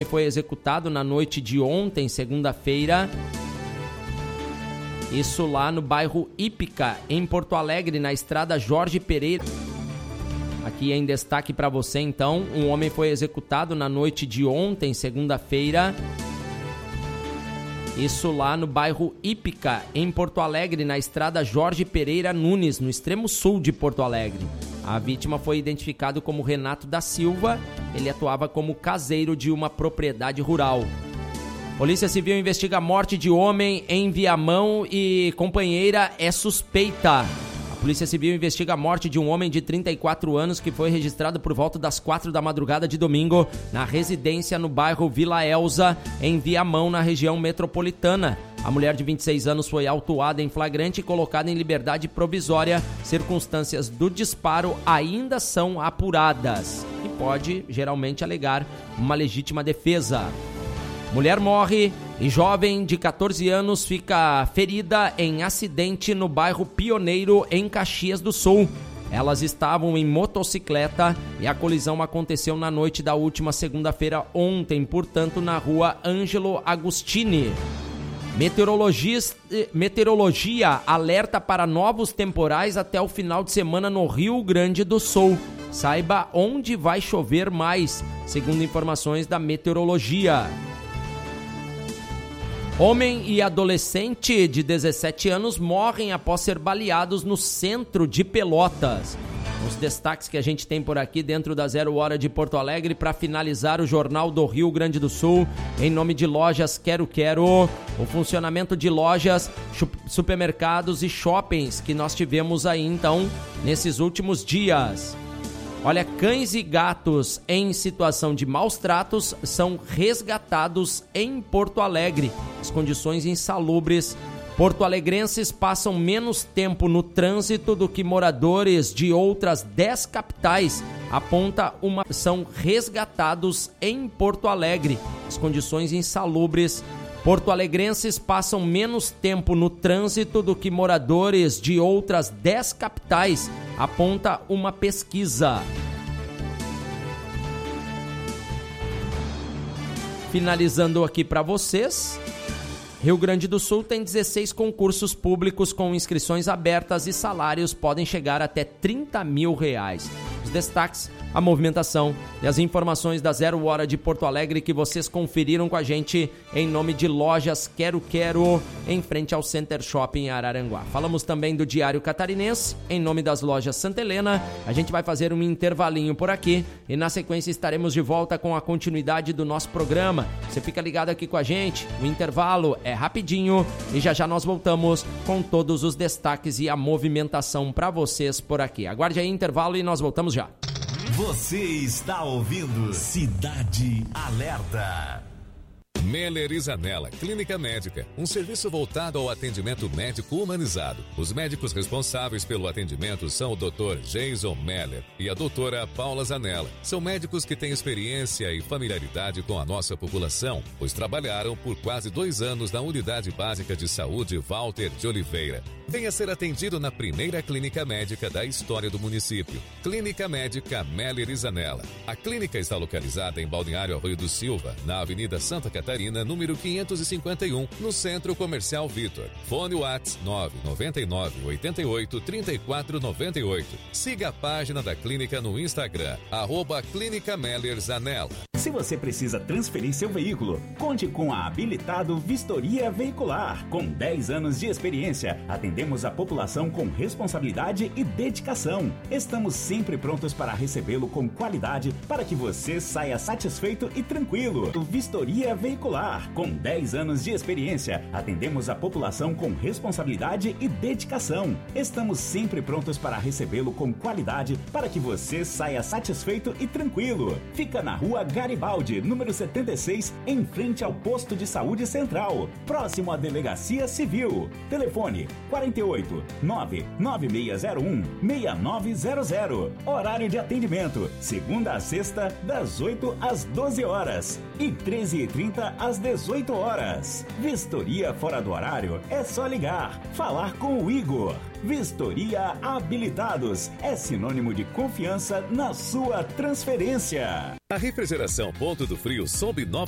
foi executado na noite de ontem, segunda-feira. Isso lá no bairro Ípica, em Porto Alegre, na estrada Jorge Pereira. Aqui em destaque para você, então, um homem foi executado na noite de ontem, segunda-feira. Isso lá no bairro Ípica, em Porto Alegre, na estrada Jorge Pereira Nunes, no extremo sul de Porto Alegre. A vítima foi identificado como Renato da Silva. Ele atuava como caseiro de uma propriedade rural. Polícia Civil investiga a morte de homem em Viamão e companheira é suspeita. A Polícia Civil investiga a morte de um homem de 34 anos que foi registrado por volta das 4 da madrugada de domingo na residência no bairro Vila Elza, em Viamão, na região metropolitana. A mulher de 26 anos foi autuada em flagrante e colocada em liberdade provisória. Circunstâncias do disparo ainda são apuradas e pode, geralmente, alegar uma legítima defesa. Mulher morre e jovem de 14 anos fica ferida em acidente no bairro Pioneiro, em Caxias do Sul. Elas estavam em motocicleta e a colisão aconteceu na noite da última segunda-feira ontem, portanto, na rua Ângelo Agostini. Meteorologia alerta para novos temporais até o final de semana no Rio Grande do Sul. Saiba onde vai chover mais, segundo informações da meteorologia. Homem e adolescente de 17 anos morrem após ser baleados no centro de Pelotas. Os destaques que a gente tem por aqui dentro da 0 Hora de Porto Alegre para finalizar o Jornal do Rio Grande do Sul. Em nome de Lojas Quero Quero, o funcionamento de lojas, supermercados e shoppings que nós tivemos aí então nesses últimos dias. Olha, cães e gatos em situação de maus tratos são resgatados em Porto Alegre. As condições insalubres. Porto-alegrenses passam menos tempo no trânsito do que moradores de outras 10 capitais. Aponta uma... São resgatados em Porto Alegre. As condições insalubres. Porto-alegrenses passam menos tempo no trânsito do que moradores de outras 10 capitais, aponta uma pesquisa. Finalizando aqui para vocês, Rio Grande do Sul tem 16 concursos públicos com inscrições abertas e salários podem chegar até R$30 mil. Os destaques, a movimentação e as informações da 0 Hora de Porto Alegre que vocês conferiram com a gente em nome de Lojas Quero Quero, em frente ao Center Shopping em Araranguá. Falamos também do Diário Catarinense, em nome das lojas Santa Helena. A gente vai fazer um intervalinho por aqui e na sequência estaremos de volta com a continuidade do nosso programa. Você fica ligado aqui com a gente, o intervalo é rapidinho e já já nós voltamos com todos os destaques e a movimentação para vocês por aqui. Aguarde aí o intervalo e nós voltamos já. Você está ouvindo Cidade Alerta. Meller e Zanella Clínica Médica, um serviço voltado ao atendimento médico humanizado. Os médicos responsáveis pelo atendimento são o Dr. Jason Meller e a doutora Paula Zanella. São médicos que têm experiência e familiaridade com a nossa população, pois trabalharam por quase 2 anos na Unidade Básica de Saúde Walter de Oliveira. Venha ser atendido na primeira clínica médica da história do município. Clínica Médica Meller e Zanella. A clínica está localizada em Balneário Arroio do Silva, na Avenida Santa Catarina, número 551, no Centro Comercial Vitor. Fone WhatsApp 999 88 34 98. Siga a página da clínica no Instagram, @Clínica Meller Zanella. Se você precisa transferir seu veículo, conte com a Habilitado Vistoria Veicular. Com 10 anos de experiência, atendemos a população com responsabilidade e dedicação. Estamos sempre prontos para recebê-lo com qualidade para que você saia satisfeito e tranquilo. Vistoria Veicular. Com 10 anos de experiência, atendemos a população com responsabilidade e dedicação. Estamos sempre prontos para recebê-lo com qualidade para que você saia satisfeito e tranquilo. Fica na Rua Garibaldi, número 76, em frente ao Posto de Saúde Central, próximo à Delegacia Civil. Telefone 48 99601 6900. Horário de atendimento, segunda a sexta, das 8 às 12 horas e 13h30 às 18 horas. Vistoria fora do horário é só ligar, falar com o Igor. Vistoria Habilitados é sinônimo de confiança na sua transferência. A refrigeração Ponto do Frio sob